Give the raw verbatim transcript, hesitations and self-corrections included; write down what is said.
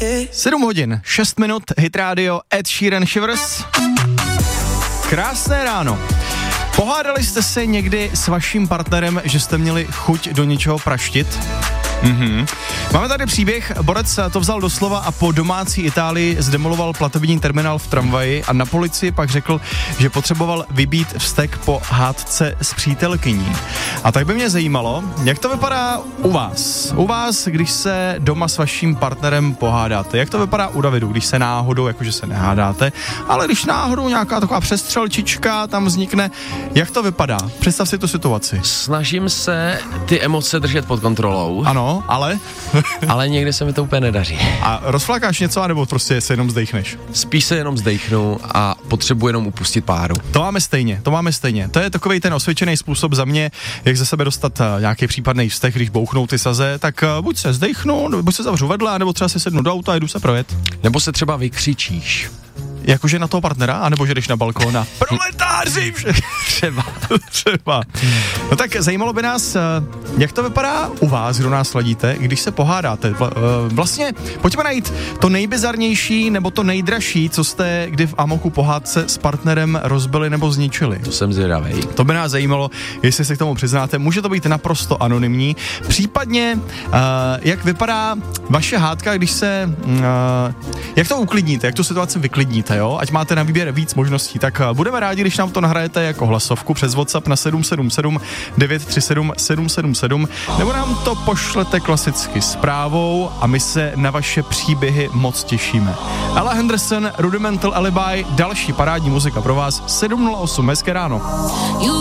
sedm hodin, šest minut, Hit Radio, Ed Sheeran, Shivers. Krásné ráno. Pohádali jste se někdy s vaším partnerem, že jste měli chuť do něčeho praštit? Mhm. Máme tady příběh, borec to vzal doslova a po domácí Itálii zdemoloval platební terminál v tramvaji a na policii pak řekl, že potřeboval vybít vztek po hádce s přítelkyní. A tak by mě zajímalo, jak to vypadá u vás. U vás, když se doma s vaším partnerem pohádáte. Jak to vypadá u Davidu, když se náhodou, jakože se nehádáte, ale když náhodou nějaká taková přestřelčička tam vznikne, jak to vypadá? Představ si tu situaci. Snažím se ty emoce držet pod kontrolou. Ano, ale? Ale někdy se mi to úplně nedaří. A rozflakáš něco, anebo prostě se jenom zdechneš? Spíš se jenom zdechnu a potřebuji jenom upustit páru. To máme stejně, to máme stejně. To je takovej ten osvědčený způsob za mě, jak ze sebe dostat uh, nějaký případný vzteh, když bouchnou ty saze, tak uh, buď se zdechnu, buď se zavřu vedle, nebo třeba si sednu do auta a jdu se projet. Nebo se třeba vykřičíš. Jakože na toho partnera, anebo že jdeš na balkón a proletáři! Třeba. Třeba. No tak zajímalo by nás, jak to vypadá u vás, kdo nás sledíte, když se pohádáte. Vlastně pojďme najít to nejbizarnější nebo to nejdražší, co jste kdy v amoku pohádce s partnerem rozbili nebo zničili. To jsem zvědavej. To by nás zajímalo, jestli se k tomu přiznáte. Může to být naprosto anonymní. Případně, uh, jak vypadá vaše hádka, když se... Uh, jak to uklidníte, jak tu situaci vyklidníte, jo? Ať máte na výběr víc možností. Tak uh, budeme rádi, když nám to nahrajete jako hlasovku přes WhatsApp na sedm sedm sedm devět tři sedm sedm sedm sedm, nebo nám to pošlete klasicky zprávou a my se na vaše příběhy moc těšíme. Ella Henderson, Rudimental Alibi, další parádní muzika pro vás, sedm nula osm, hezké ráno.